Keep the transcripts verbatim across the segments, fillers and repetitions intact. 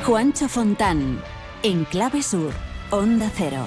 Juancho Fontán, en Clave Sur, Onda Cero.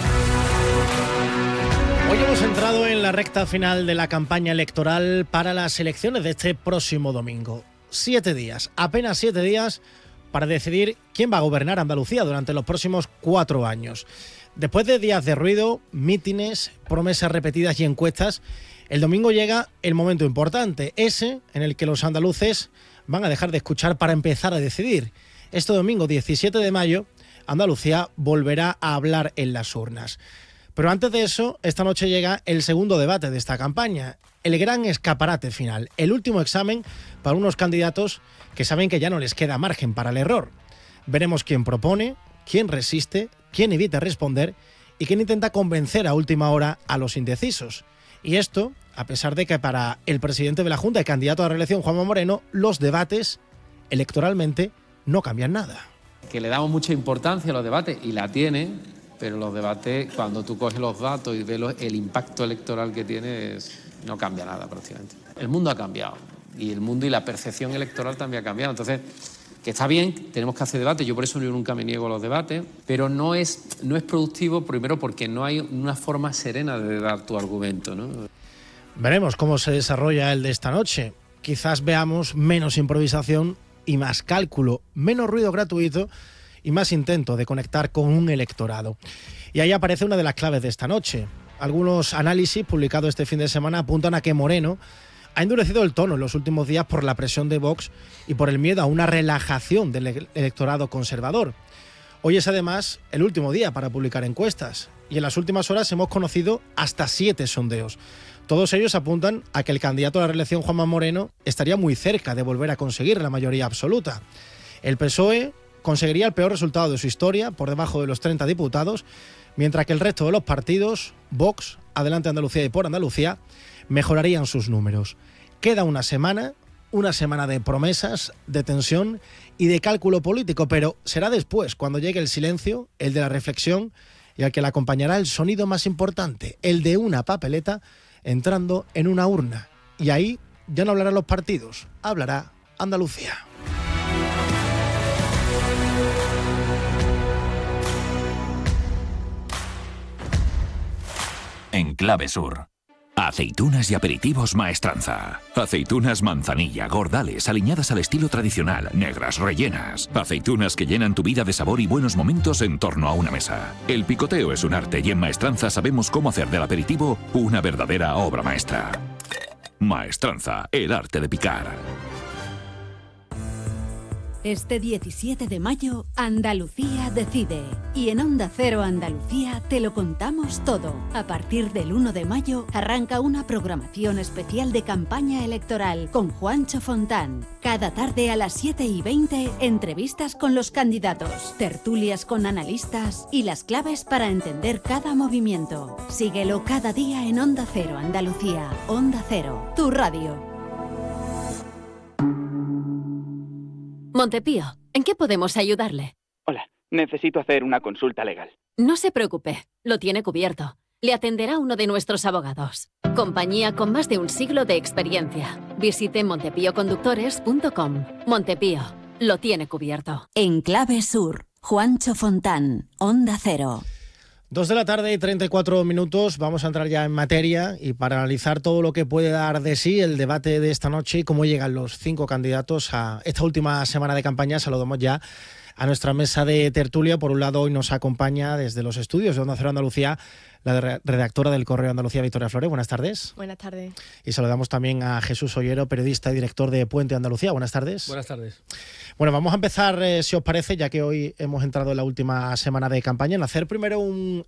Hoy hemos entrado en la recta final de la campaña electoral para las elecciones de este próximo domingo. Siete días, apenas siete días para decidir quién va a gobernar Andalucía durante los próximos cuatro años. Después de días de ruido, mítines, promesas repetidas y encuestas, el domingo llega el momento importante, ese en el que los andaluces van a dejar de escuchar para empezar a decidir. Este domingo diecisiete de mayo, Andalucía volverá a hablar en las urnas. Pero antes de eso, esta noche llega el segundo debate de esta campaña, el gran escaparate final, el último examen para unos candidatos que saben que ya no les queda margen para el error. Veremos quién propone, quién resiste, quién evita responder y quién intenta convencer a última hora a los indecisos. Y esto, a pesar de que para el presidente de la Junta y candidato a la reelección, Juanma Moreno, los debates electoralmente no cambian nada. Que le damos mucha importancia a los debates, y la tiene, pero los debates, cuando tú coges los datos y ves el impacto electoral que tiene, no cambia nada prácticamente. El mundo ha cambiado, y el mundo y la percepción electoral también ha cambiado. Entonces, que está bien, tenemos que hacer debate, yo por eso yo nunca me niego a los debates, pero no es, no es productivo, primero porque no hay una forma serena de dar tu argumento, ¿no? Veremos cómo se desarrolla el de esta noche. Quizás veamos menos improvisación y más cálculo, menos ruido gratuito y más intento de conectar con un electorado. Y ahí aparece una de las claves de esta noche. Algunos análisis publicados este fin de semana apuntan a que Moreno ha endurecido el tono en los últimos días por la presión de Vox y por el miedo a una relajación del electorado conservador. Hoy es además el último día para publicar encuestas y en las últimas horas hemos conocido hasta siete sondeos. Todos ellos apuntan a que el candidato a la reelección, Juanma Moreno, estaría muy cerca de volver a conseguir la mayoría absoluta. El P S O E conseguiría el peor resultado de su historia, por debajo de los treinta diputados, mientras que el resto de los partidos, Vox, Adelante Andalucía y Por Andalucía, mejorarían sus números. Queda una semana, una semana de promesas, de tensión y de cálculo político, pero será después, cuando llegue el silencio, el de la reflexión y al que le acompañará el sonido más importante, el de una papeleta entrando en una urna. Y ahí ya no hablarán los partidos, hablará Andalucía. En Clave Sur. Aceitunas y aperitivos Maestranza. Aceitunas manzanilla, gordales, aliñadas al estilo tradicional, negras, rellenas. Aceitunas que llenan tu vida de sabor y buenos momentos en torno a una mesa. El picoteo es un arte y en Maestranza sabemos cómo hacer del aperitivo una verdadera obra maestra. Maestranza, el arte de picar. Este diecisiete de mayo, Andalucía decide. Y en Onda Cero Andalucía te lo contamos todo. A partir del uno de mayo arranca una programación especial de campaña electoral con Juancho Fontán. Cada tarde a las siete y veinte, entrevistas con los candidatos, tertulias con analistas y las claves para entender cada movimiento. Síguelo cada día en Onda Cero Andalucía. Onda Cero, tu radio. Montepío, ¿en qué podemos ayudarle? Hola, necesito hacer una consulta legal. No se preocupe, lo tiene cubierto. Le atenderá uno de nuestros abogados. Compañía con más de un siglo de experiencia. Visite montepío conductores punto com. Montepío, lo tiene cubierto. En Clave Sur, Juancho Fontán, Onda Cero. Dos de la tarde y treinta y cuatro minutos, vamos a entrar ya en materia y para analizar todo lo que puede dar de sí el debate de esta noche y cómo llegan los cinco candidatos a esta última semana de campaña, saludamos ya a nuestra mesa de tertulia. Por un lado, hoy nos acompaña desde los estudios de Onda Cero Andalucía la redactora del Correo Andalucía, Victoria Flores. Buenas tardes. Buenas tardes. Y saludamos también a Jesús Ollero, periodista y director de Puente Andalucía. Buenas tardes. Buenas tardes. Bueno, vamos a empezar, eh, si os parece, ya que hoy hemos entrado en la última semana de campaña, en hacer primero un